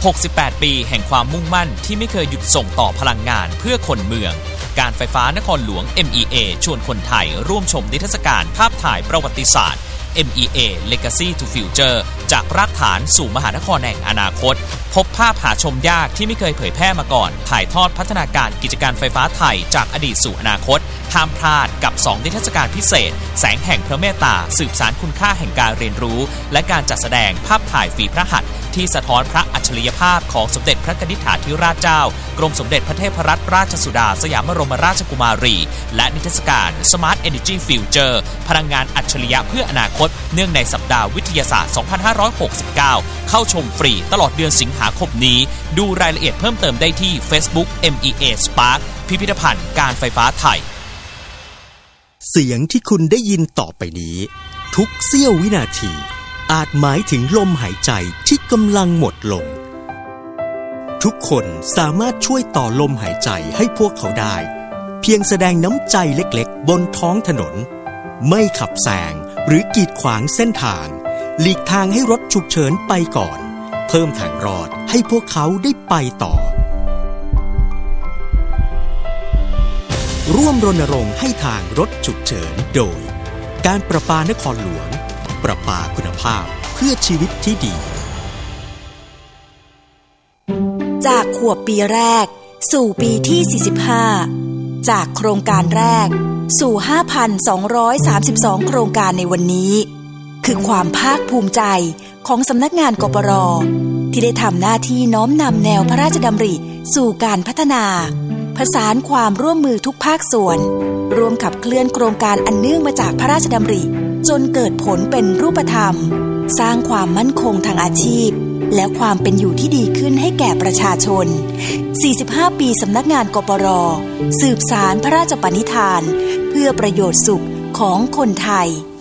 68 ปีแห่งความมุ่งมั่นที่ไม่เคยหยุดส่งต่อพลังงานเพื่อคนเมืองการไฟฟ้านครหลวง MEA ชวนคนไทยร่วมชมนิทรรศการภาพถ่ายประวัติศาสตร์ MEA Legacy to Future จากรากฐานสู่มหานครแห่งอนาคตพบภาพหาชมยากที่ไม่เคยเผยแพร่มาก่อนถ่ายทอดพัฒนาการกิจการไฟฟ้าไทยจากอดีตสู่อนาคตห้ามพลาดกับ2นิทรรศการพิเศษแสงแห่งพระเมตตาสืบสานคุณค่าแห่งการเรียนรู้และการจัดแสดงภาพถ่ายฝีพระหัตถ์ที่สะท้อนพระอัจฉริยภาพของสมเด็จพระกนิษฐาธิราชเจ้ากรมสมเด็จพระเทพรัตนราชสุดาสยามบรมราชกุมารีและนิทรรศการ Smart Energy Future พลังงานอัจฉริยะเพื่ออนาคตเนื่องในสัปดาห์วิทยาศาสตร์ 2569 เข้าชมฟรีตลอดเดือนสิงหาคมนี้ดูรายละเอียดเพิ่มเติมได้ที่ Facebook MEA Spark พิพิธภัณฑ์การไฟฟ้าไทยเสียงที่คุณได้ยินต่อไปนี้ทุกเสี้ยววินาทีอาจหมายถึงลมหายใจที่กำลังหมดลงทุกคนสามารถช่วยต่อลมหายใจให้พวกเขาได้เพียงแสดงน้ำใจเล็กๆบนท้องถนนไม่ขับแซงหรือกีดขวางเส้นทางหลีกทางให้รถฉุกเฉินไปก่อนเพิ่มทางรอดให้พวกเขาได้ไปต่อร่วมรณรงค์ให้ทางรถฉุกเฉินโดยการประปานครหลวงประปาคุณภาพเพื่อชีวิตที่ดีจากขวบปีแรกสู่ปีที่45จากโครงการแรกสู่ 5,232 โครงการในวันนี้คือความภาคภูมิใจของสำนักงานกปร.ที่ได้ทำหน้าที่น้อมนำแนวพระราชดำริสู่การพัฒนาผสานความร่วมมือทุกภาคส่วนร่วมขับเคลื่อนโครงการอันเนื่องมาจากพระราชดำริจนเกิดผลเป็นรูปธรรมสร้างความมั่นคงทางอาชีพและความเป็นอยู่ที่ดีขึ้นให้แก่ประชาชน 45 ปีสำนักงานกปร.สืบสานพระราชปณิธานเพื่อประโยชน์สุขของคนไทย